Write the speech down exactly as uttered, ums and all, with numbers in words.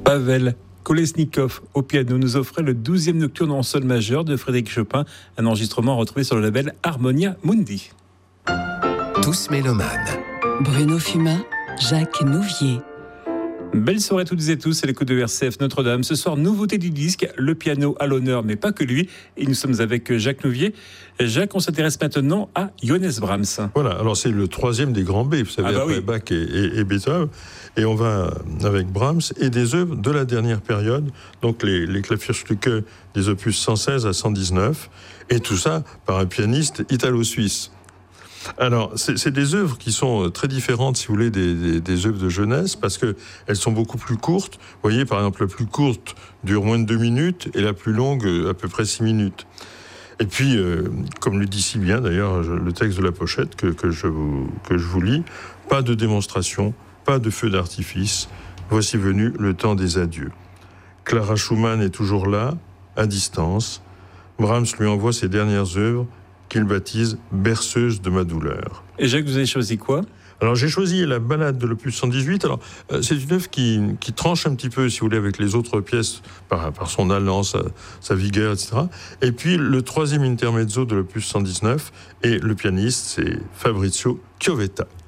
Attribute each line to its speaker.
Speaker 1: Pavel Kolesnikov au piano nous offrait le douzième nocturne en sol majeur de Frédéric Chopin, un enregistrement retrouvé sur le label Harmonia Mundi.
Speaker 2: Tous mélomanes.
Speaker 3: Bruno Fumin, Jacques Nouvier.
Speaker 1: Belle soirée à toutes et tous, c'est l'écoute de R C F Notre-Dame. Ce soir, nouveauté du disque, le piano à l'honneur, mais pas que lui. Et nous sommes avec Jacques Nouvier. Jacques, on s'intéresse maintenant à Johannes Brahms.
Speaker 4: Voilà, alors c'est le troisième des grands B, vous savez, ah bah après oui. Bach et, et, et Beethoven. Et on va avec Brahms et des œuvres de la dernière période, donc les, les Klavierstücke des opus cent seize à cent dix-neuf, et tout ça par un pianiste italo-suisse. Alors, c'est, c'est des œuvres qui sont très différentes, si vous voulez, des, des, des œuvres de jeunesse, parce qu'elles sont beaucoup plus courtes. Vous voyez, par exemple, la plus courte dure moins de deux minutes, et la plus longue, à peu près six minutes. Et puis, euh, comme le dit si bien, d'ailleurs, le texte de la pochette que, que, je vous, que je vous lis, pas de démonstration, pas de feu d'artifice, voici venu le temps des adieux. Clara Schumann est toujours là, à distance. Brahms lui envoie ses dernières œuvres, qu'il baptise « Berceuse de ma douleur ».
Speaker 1: Et Jacques, vous avez choisi quoi ?
Speaker 4: Alors j'ai choisi la balade de l'opus cent dix-huit. Alors euh, c'est une œuvre qui, qui tranche un petit peu, si vous voulez, avec les autres pièces par, par son allant, sa, sa vigueur, et cetera. Et puis le troisième intermezzo de l'opus cent dix-neuf, et le pianiste, c'est Fabrizio Chiovetta.